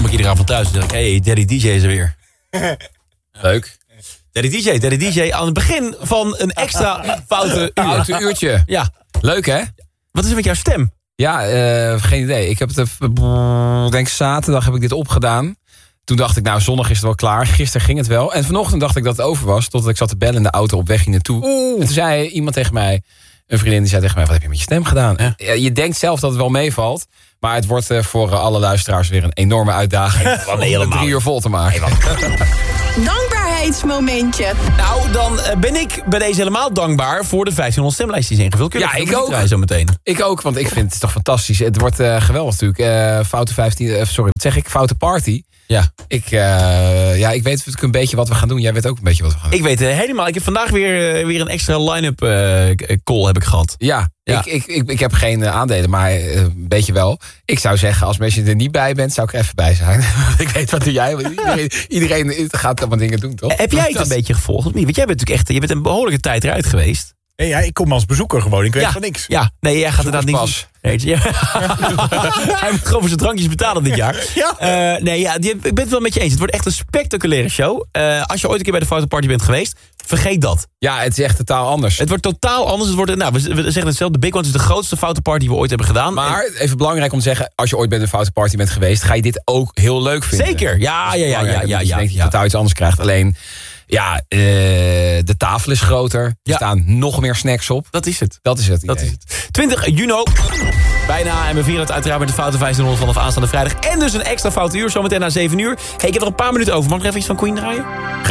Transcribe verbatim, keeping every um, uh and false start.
ik iedere avond thuis en zeg ik... Hey, Daddy D J is er weer. Leuk. Daddy D J, Daddy D J aan het begin van een extra foute uur. Foute uurtje. Ja. Leuk, hè? Wat is er met jouw stem? Ja, uh, geen idee. Ik heb het, uh, denk ik, zaterdag heb ik dit opgedaan. Toen dacht ik, nou, zondag is het wel klaar. Gisteren ging het wel. En vanochtend dacht ik dat het over was. Totdat ik zat te bellen in de auto op weg hier naartoe. Oeh. En toen zei iemand tegen mij, een vriendin die zei tegen mij... wat heb je met je stem gedaan? Ja. Ja, je denkt zelf dat het wel meevalt. Maar het wordt uh, voor uh, alle luisteraars weer een enorme uitdaging. Om het drie uur vol te maken. Dankbaarheidsmomentje. Nou, dan uh, ben ik bij deze helemaal dankbaar... voor de vijftienhonderd stemlijstjes ingevuld. Kun je ja, ik ook. Zo meteen. Ik ook, want ik vind het toch fantastisch. Het wordt uh, geweldig natuurlijk. Uh, foute vijftien, uh, sorry, wat zeg ik? Foute party. Ja. Ik, uh, ja, ik weet natuurlijk een beetje wat we gaan doen. Jij weet ook een beetje wat we gaan doen. Ik weet uh, helemaal. Ik heb vandaag weer, uh, weer een extra line-up uh, call heb ik gehad. Ja, ja. Ik, ik, ik, ik heb geen uh, aandelen, maar uh, een beetje wel. Ik zou zeggen, als mensen er niet bij bent, zou ik er even bij zijn. Ik weet wat doe jij. Iedereen, iedereen gaat allemaal dingen doen, toch? Heb jij het een beetje gevolgd of niet? Want jij bent natuurlijk echt, je bent een behoorlijke tijd eruit geweest. Nee, ja, ik kom als bezoeker gewoon. Ik weet ja, van niks. Ja, nee, jij gaat inderdaad niks. Nee, ja. Hij moet gewoon voor zijn drankjes betalen dit jaar. Ja. Uh, nee, ja, ik ben het wel met je eens. Het wordt echt een spectaculaire show. Uh, als je ooit een keer bij de Foute Party bent geweest, vergeet dat. Ja, het is echt totaal anders. Het wordt totaal anders. Het wordt, nou, we, we zeggen het zelf, de Big One is de grootste Foute Party die we ooit hebben gedaan. Maar en, even belangrijk om te zeggen, als je ooit bij de Foute Party bent geweest, ga je dit ook heel leuk vinden. Zeker, ja, ja, ja, ja, ja, ja. Dus ik denk dat je ja. totaal iets anders krijgt. Alleen, ja, uh, de tafel is groter. Er ja. staan nog meer snacks op. Dat is het. Dat is het. Dat is het. twintig juni. Bijna. En we vieren het uiteraard met de Foute vijftienhonderd vanaf aanstaande vrijdag. En dus een extra foute uur zometeen na zeven uur. Hey, ik heb er een paar minuten over. Mag ik nog even iets van Queen draaien?